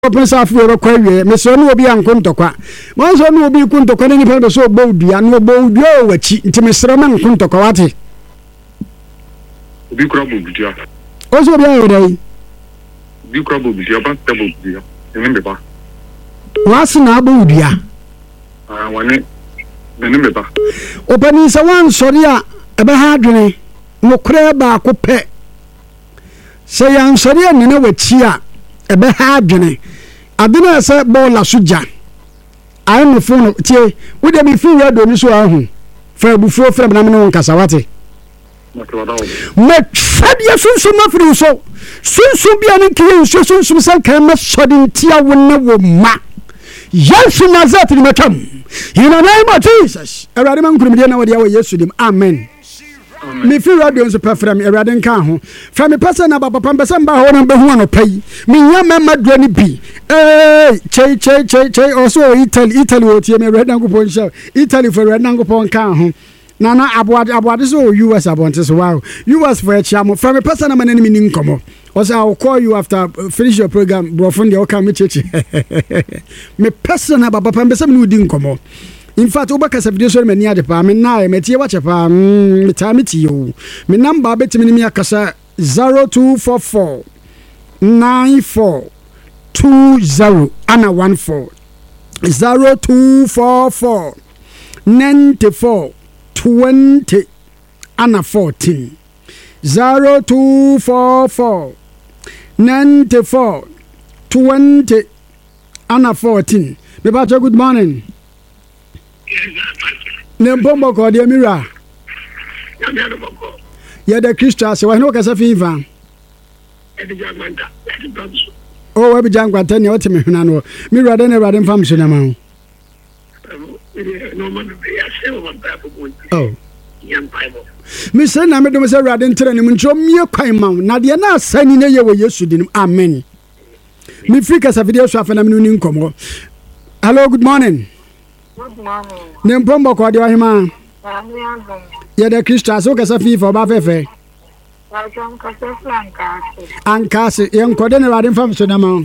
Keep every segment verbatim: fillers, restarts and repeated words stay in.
open safu ro kwa wie me so no obi anko ntokwa mo so no obi ku ntokwa ni pa be so bo dua no bo dua wachi nti me sere man ku ntokwa wate obi kura bo dua o so obi ayo dai obi kura bo dua ba ta bo dua ene me ba wase na bo dua ah wane ene me ba opani sa wan sori a ebe ha adwene no kura ba ko pe se yan sori a ne na wachi a ebe ha adwene adena se bola soja ai me phone tie wo de bi fi radio ni so ahu fa bufuo fra na me no nkasa wate me fadia sunsun mafiri so sunsun bia ne kiye so sunsun san kan ma sodin tia wona wo ma yesu nazareth ni metam in the name of Jesus erade man kurumde na wode ya yesu dim amen me fi radio nso pefra me erade nka ho fra me pese na baba pamba se mba ho na be hu anopai me nya mama drani bi eh chei chei chei chei also Italy Italy o tie me erade ngopon sha Italy for erade ngopon ka ho na na aboade aboade so U S abonte so wow U S for a chamo from a person na manani ni nkomo also I'll call you after uh, finish your program bro from the okay me chechi me person na baba pamba se me udi nkomo in fact oba kasa video so me ni ade pa me na me tie wache pa me ta me tie o me number betimi ni me akasa zero two four four nine four two zero ana one four zero two four four nine four twenty and fourteen zero two four four ninety four twenty and fourteen. Bebacha, good morning. Nempombo ko de mira. Ya de Christa se wa no kasa fifa. Oh, we be jangwanta ne wote me huna no. Mira de ne rade mfam so na ma. Oh. Me say na me do me say rade ntere ne ntro mie kwan ma na de na asani ne ye wo Yesu din amen. Me free kasa video so afana me ni nkomo. Hello, good morning. Good morning. Nempombo ko de wa hima. Amiandom. Ya de Christa so kasa fifa ba fefe. Wa jom kasa flanka. Ankase ye nkode ne rade mfam so na ma.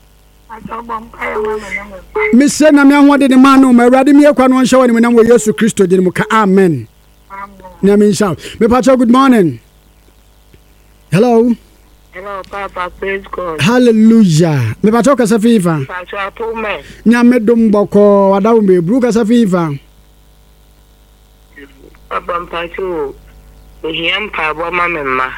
Me say na me ahode de man no ma awrade me akwa no nhyɛ wani me na wo Yesu Kristo de mu ka amen. Amen. Na me nhyɛ. Me pacho good morning. Hello. Hello Papa, praise God. Hallelujah. Me pacho kasa fifa. Pacho atume. Nya me dum boko wadawo me bru kasa fifa. Papa pacho. Ehia mpa bo ma me ma.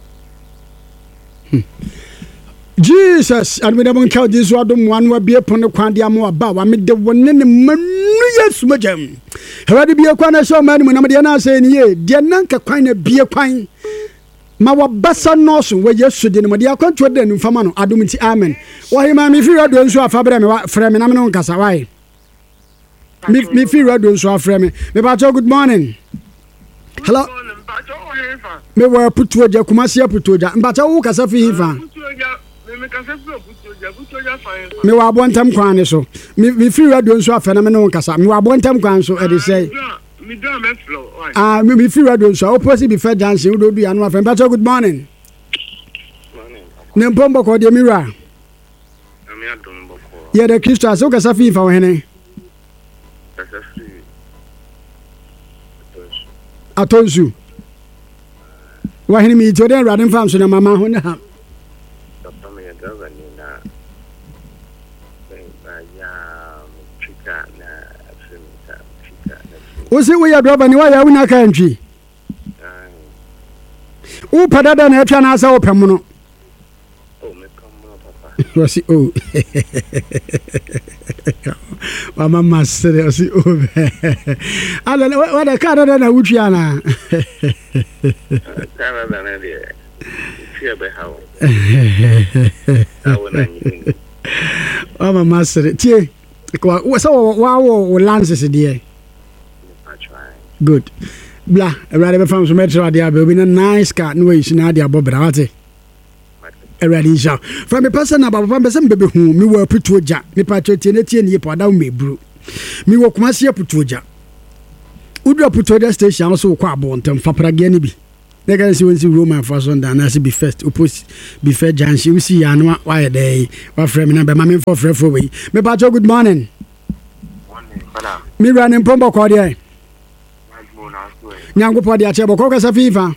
Jesus, and we don't count this one one will be upon the quandiamo about one mid the one in the yes, madam. Already be a quana so man when I'm the saying, ye, dear Nanka quine be a quine. Mawa bassa notion where yes, should in my control then in Famano, Adumiti Amen. Why, ma'am, if you are doing so a fabric frame and I'm on Casawai. Me feel I don't so a frame. Me pacho, good morning. Hello. Me were put to a Jacumasia put to a Bacho Casafi. Me wa bontam kwan so me me free radio so afena me no nkasa me wa bontam kwan so e dey say me do me flow ah me me free radio so opposite be fair dancing we do do anu afena pacho good morning morning nempombo ko de mira na me adom boko ye de Christo so kasa fi fa wo hene kasa fi atonsu wa hene mi to den radio fam so na mama ho na o se we ya driver ni wa ya wuna ka ntwi o padada na etwa na asa o pem no o me kam papa o si o mama masere o si o ala wa da ka da na wutwi ana ka da na de tie be hawo awona ni mama masere tie ko so wa wo lances de good bla everybody be from so metro dia be na nice car no way na dia bobra wate everybody sha from me person na baba be some bebe hu me wo putu oja me patro tie na tie ne poda me bru me wo kuma se putu oja udu putu oja station so kwa abo ntem fa pragia ni bi they can see when see Roman for Sunday and I see be first oppose be fair Janshi we see and why a day what frame number mammy for free for way me pacho good morning me running pombo cordia nyango podi a chebo ko kasa fifa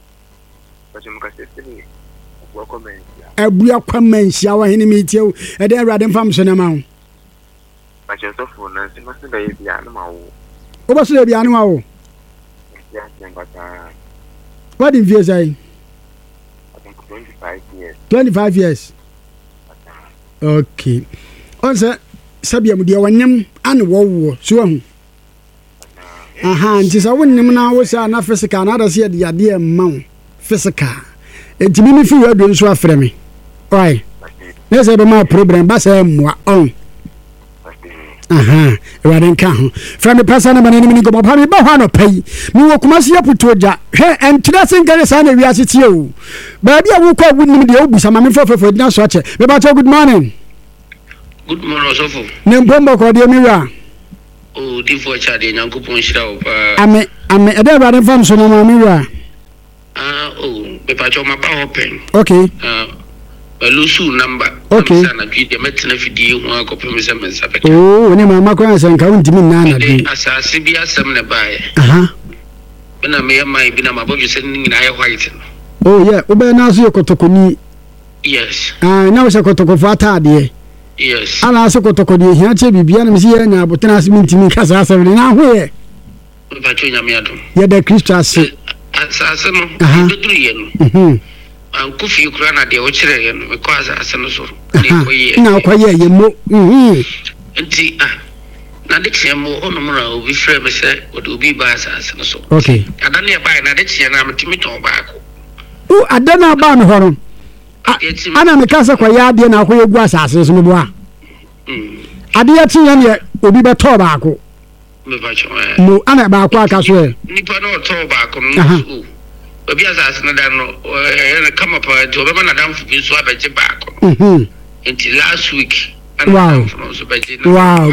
abua kwamensia wa hini mitiew e dey awrade mfam so na ma wo ba che so fo na se ma se be bia na ma wo o ba so bia na ma wo what in years I twenty-five years twenty-five years okay on say sabia mu dia wanyam ane wo wo so hu aha nti sa wonnim na wo sa na physical na da se de ade ma wo physical enti mi fi wadu nso afre me oi na se be ma problem ba sa mua on aha ewade nka ho from the person na mani mi go pa mi ba hwa no pai mi wo kuma se aputo ja hwe entra sen gare sa na wi asete o ba bia wo kwa wunnim de obusa ma me fofofo dina so ache me ba good morning good morning osofo ne mbombo ko de mi wa o di fo cha de nyankopon hira o pa ame ame e de ewade fam so na ma mi wa ah oh me pa cho ma ba open okay ah Lusu number. Okay. Sana kidi metina fidi ho akopem se mensa peke. Oh, ni mama kwa san ka untimi na na de. Asase bi asem ne bae. Aha. Bina me mai bina mabodju se ni na ye white. Oh yeah, obe na so yekotokoni. Yes. Ah, na wo se kotoko fata ade. Yes. Ala se kotoko de hia che bibia na me se ye nya abotena asem ntimi kasa asem na ho ye. Ba cho nyame adom. Ye da Kristo ase. Asase no. Aha. Duduru ye no. Mhm. Ankufi kura na de o kire ye no me kwa asase no so. Ni koye. Na koye ye mo. Mhm. Enti ah. Na de tiemo ono mo na obi frɛ me sɛ odi obi ba asase no so. Okay. Adane e ba na de tie na metimi ton ba ko. O adana ba no horo. Ana me kasa kwa ya de na koye gu asase so mo bo a. Mm. Ade ya tie ne obi be to ba ko. Me ba cho eh. Mo ana ba ko aka so e. Nipa no to ba ko no. Obi asase no da no eh kama pa to be na damfu bi so abeje ba ko. Mhm. Until last week. Wow. Wow.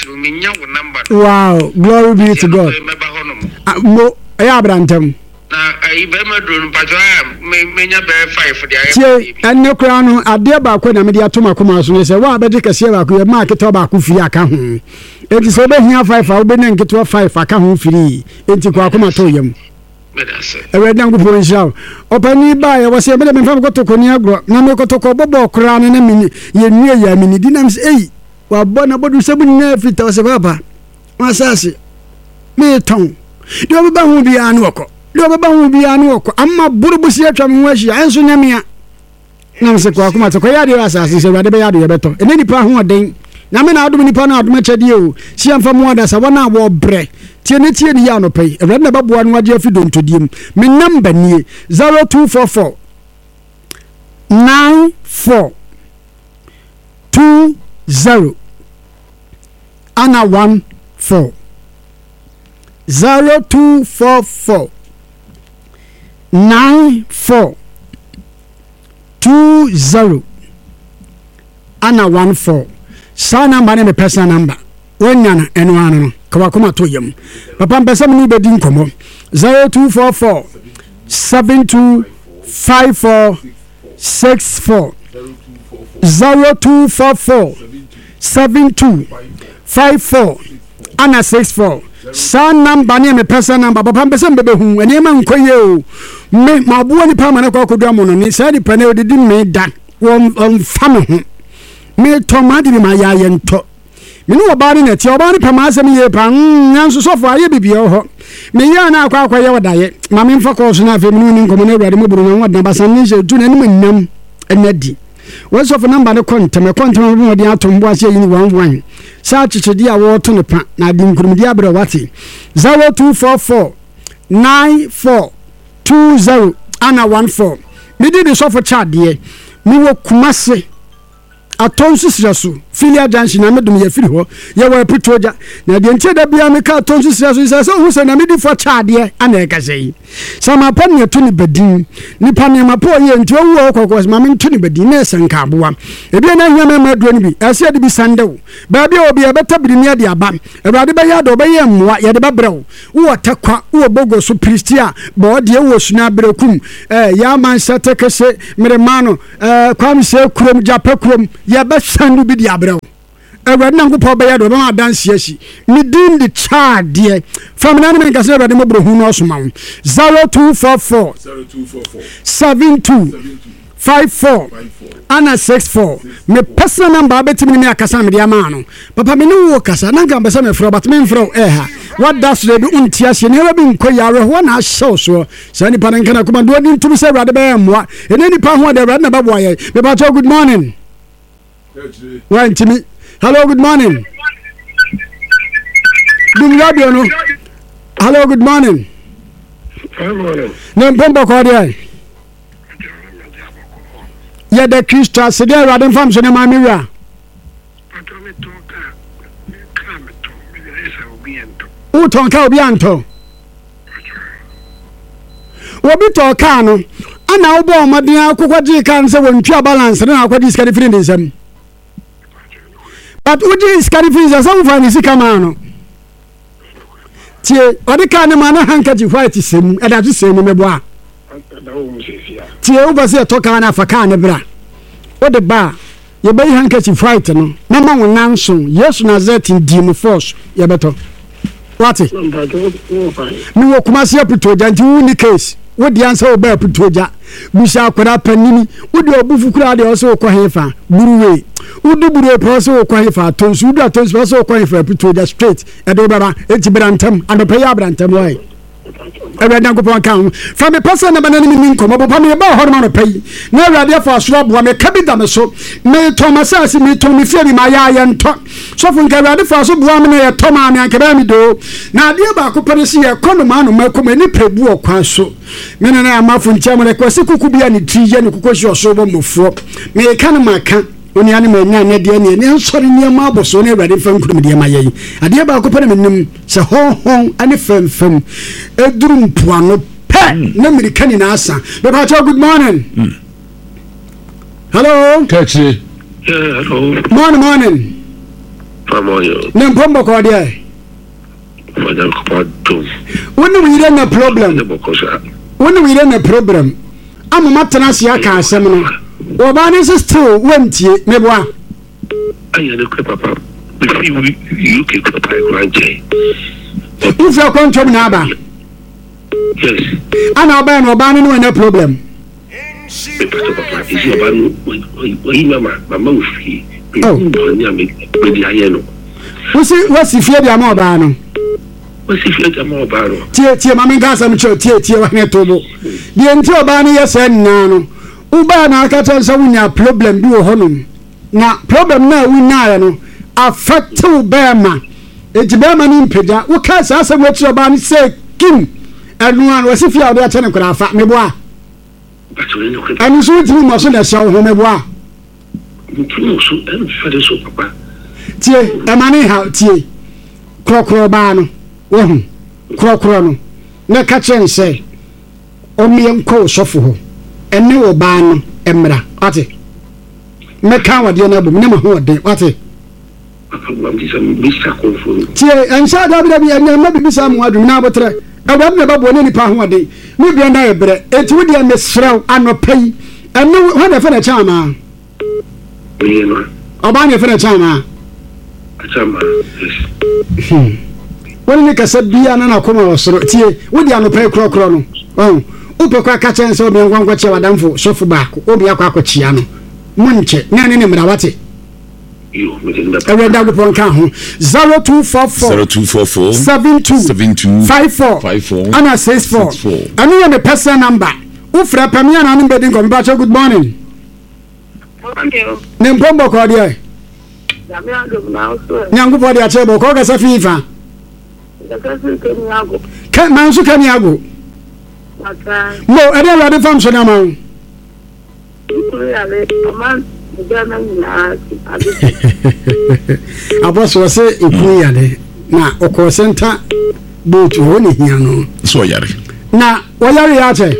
Wow. Glory be to God. Uh, mo ya brantam. Na ai be ma drone pajo me menya be five for the tie enne kura no ade ba ko na me dia toma koma so ne se wa be de kase ba ko ye ma keto ba ko fi aka ho. Enti so be hia five a wo be na nketo five aka ho firi. Enti ko akoma to yam. Ewe dangu po nshao opani ba ya wase be me fam ko to ko ni agro na me ko to ko bobo kura no na me ye nue ya me ni dinam se ei wa bona bodu se bu na fita wase papa masase me ton de oba hu bi anu ko de oba hu bi anu ko amma burubusi atwa me washi anso nyamia na se ko akoma to ko ya de asase se wade be ya de ye beto ene nipa hu oden na me na adum nipa na adum chede o si amfa mu ada sa wona wo bre tie ne tie ni ya no pay e na baboa no age afi dontodiem me number nie zero two four four nine four two zero ana one four zero two four four nine four two zero ana one four sa number ne me personal number wonyana eno ano no kwa kuma to yam papa mpesa me ni bedi nkomo zero two four four seven two five four six four zero two four four seven two five four ana six four sa number ne me personal number papa mpesa me be hu ene ma nkoye o me mabuo ni pa ma ne kwa kodua mo no ni sa di pane odidi me da won fa me ho me to ma di ma ya ye nto me no obari na ti obari pa ma asem ye pa nyanso sofo aye bibie ho me ya na akwa akwa ye wadaye ma me mfa ko so na afi me ni nkomo na awade mo buru na wadna basan ni je tu na ni mannam enadi wo sofo number ne kontem kontem mo di atombo ase yi ni one one sa chichidi a wo to ne pa na di nkurumdi abre wati zero two four four nine four two zero ana one four me di di sofo chat de mi wo kumase atonsu siraso filia junction na medum ye firi ho ye wa Pretoria na de ntie da bia me ka atonsu siraso se se hu se na medi fo chaade ana e ka sei sama pa ne to ni badin ni pa ne ma po ye ntie wo kokos ma me to ni badin na senka aboa e bia na hia me ma do ni bi ase de bi sandew ba bia obi e beta biri ne de aba ewrade be ya do be ye mmoa ye de ba brew wo takwa wo bogo so pristia ba de wo suna brekum eh ya man sete kese mere mano eh kwam se kurom japa kurom ya ba sandu bi di abrɛw awurade na nkopɔ bɛyɛ do bɛma adanse ahyi ne din de chaade from na me nkase awurade mo brohu no osoma wo zero two four four seven two five four ana six four me personal number abetimi me akasa me dia ma no papa me ne wo kasa na nka mbesa me fro but me mfro eh ha what does they be untia hye ne ba bi nko yare ho na ahyew so sa ni pa nka na kuma do ni ntum se awurade bɛyɛ mmoa ene ni pa ho de awurade na ba boa ye me ba good morning. One to me. Hello, good morning. Dum radio no. Hello, good morning. Good morning. Nem pombo ko dia. Ya de Christa se dia radin fam so ne ma mi wia. O ton ka obi anto. Obi to ka no. Ana obo omaden akokwaji kan se wontwa balance na akwadi skadi free nsam. But uji iskari finza sa ufa ni sikama no tie odi ka ne ma na hankaji white sem eda tu sem me boa tie u ba se to ka na fa ka ne bra odi ba ye be hankaji white no na ma won nanso Yesu Nazareth di mu force ye beto wati mi wo kuma se Pretoria nti wu ni case wodi ansa oba Pretoria busa akwara panini wodi obufu kura de o se okọ hefa buruwe udu buru eposo okwanfa tonsu udu atonsu eposo okwanfa Pretoria straight edo baba eti brantam anope ya brantam wai ebe dan ko pon kan fa me pasa na banani mi nkomo papa me ba ho no pai na awade afa so aboa me kabida me so me Thomas asi me to me fie mi ma ya ye nto so fun ka awade fa so boa me na ye to ma me anka ba mi do na ade ba ko pere si ye kono ma no mako me ni prebu okwan so me na na amafo ntia mo le kwasi kuku bia ni triye ni kukoshi oso bo mofo me kan ma kan oni ani ma nya nya de ne ne nsori ne ma aboso ne awade fa nkuru de ma yeyi ade ba ko pere me nim se hon hon ani fem fem eduru mpuano pe na mirikani na asa be ba good morning. mm. Hello Catch it. Yeah, hello. Morning morning. Famoyo. Ne mpombo ko de Madam Kopato. Wonu we dey na problem wonu we dey na problem amma matana sia ka asem no oba ne still wentie me boa ayi ne ko papa if you you ke ko pa granje if you control na aba yes ana oba no oba ne no na problem me pato papa is your ban we mama mama ufi oh nya me me di aye no wasi wasi fie dia ma oba no wasi fie dia ma oba no tie tie mama ga asem che tie tie wa ne tobo die nti oba ne yesa nna no uba na aka tsansa wunya problem bi wo honum na problem na wunya no affect ubema ejibema ni mpeda wo ka sa asem wo tro ba ni se kim anu an wasi fie oba chane kura afa meboa ani so ti mo so na sha wo meboa ntu so en fere so papa tie e mani ha tie krokro ba no wo hu krokro no na ka chen se o mi enko sofo ho ene wo ba no emra ate me kan wade na bom ne ma ho de ate tie ensa da bi da bi anya ma bi bisa mo adum na abotre e wa me ba bo ne nipa ho de me bia na ebre enti wo de me srew anopai ene ho na fe na chama ye no oba ne fe na chama chama yes woni ne kasa bia na na koma osoro tie wo de anopai krokro no oh upe kwa kacha nse obi ngwankwa che wadamfo sofo baako obi akwa akochia no munche na ne ne mrawate yo me de ewe da go pon ka ho zero two four four seven two five four ana six four anu ye me personal number ufra pamia na no bedi ngom ba good morning ne mpombo ko de nyangu po de achebo ko ga safifa ka mansu kan yago mo ede la de fam so na mo Apostle say eku yade na okọ center boat ho ne hia no so yare na woyare ya che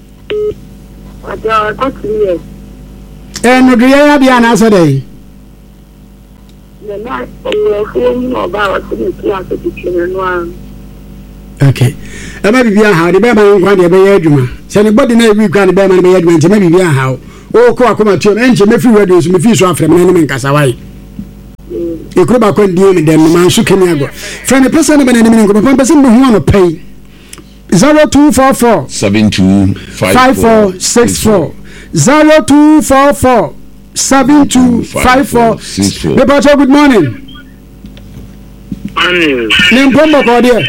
Aja ko tiye eh no de ya bia na so dey na na ko ko no ba wa tin ki a ko dikene no an okay e ba bibia ha de be ma nkwa de be ya adwuma se ne body na e wi kwa de be ma be ya adwuma nti ma bibia ha o ko akoma tuo enche me fi radio so me fi so afre me ne me nkasa wai e kuro ba ko die me dem man so kemi ago friend the person be ne me nko papa person be hu ano pay zero two four four seven two five four six four zero two four four seven two five four six four. Mepacho, good morning. Morning. Name Pombo ko there.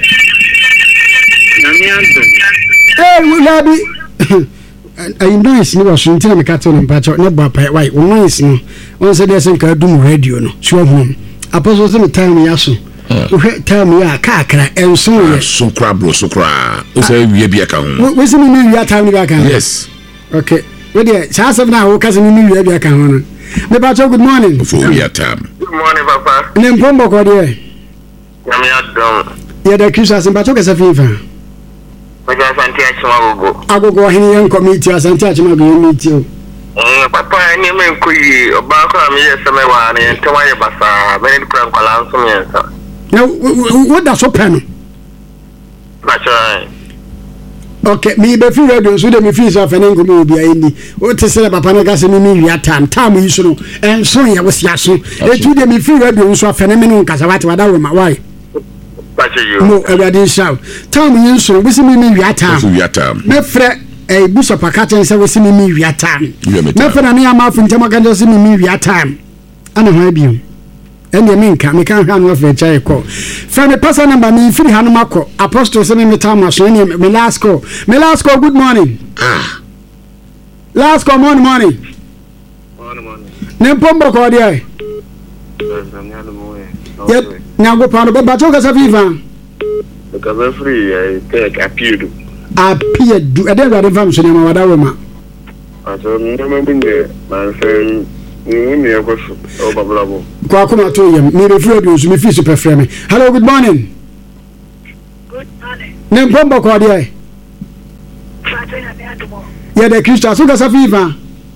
Namiando. Eh, we labi. I noise ni was until me kato no mpacho ne bo pa why we noise no. Won say dey say ka dum radio no. Sure home. Apostle say me time ya so. We time ya ka kra enso ye. So kra bro so kra. O say wie bia ka ho. We say me me ya time ni ba kan. Yes. Okay. We dey cha seven na wo ka say me me wie bia kan ho no. Mepacho, good morning. For we time. Good morning, Papa. Name Pombo ko there. Namiando. Ya da Christmas mpacho ka sa fifa. Oja santi achimagogo. Agogo hini yan committee asanti achimagogo yan meeting. Eh papa ni me nkuyi oba ko am ye seme wa ne ntwa ye basa be ni kura nkwala nso me nsa. Na what da so pen? Bacha. Okay, me be fi radio so de me fi so afene ngomi obi ayi ni. O te se papa na ga se me me wi atam tam yi so no. Enso ye wo sia so. E tu de me fi radio so afene me no nkasa wate wada we ma why? Bacha you. No, everybody shout. Tam yi so we se me me wi atam. We atam. Me fre eh bishop akachen se we se me me wi atam. Me fre na me amafu ntema ga se me me wi atam. Ana ho abi. Ende me nka me kan hwa no fe chai ko. Fra me person number me firi hanu mako. Apostle se me me tam aso ni me last call. Me last call, good morning. Ah. Last call, morning morning. Morning morning. Ne pombo ko dia. Namiando mo e. Yep. Nyango pano be bacho ka sa viva. Because I'm free, I take appeal. Appear do e dey ready fam so ne ma wada we ma. Aso nyama binge man say ni ni e ko so o bablabo. Kwa kuma to yem me refu radio so me fi super frame. Hello, good morning. Good morning. Ne pombo ko dia. Bacha ya me adumo. Ya de Christian so ka sa viva.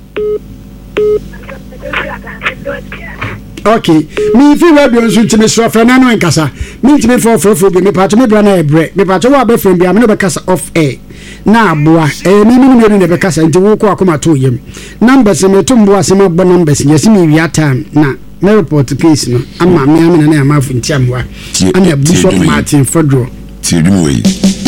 Okay, me fi radio so ntime so fra na no nkasa. Me ntime for for for bi me pato me bra na ebre. Me pato wa be frame bi am no be kasa off air. Na aboa eh me me me ne be kasa nti wo ko akoma to yem. Numbers me to mbo asema bo numbers yes me wi time na me report case no ama me am na na amafu nti amwa. Ana Bishop Martin Fodro. Ti dum we.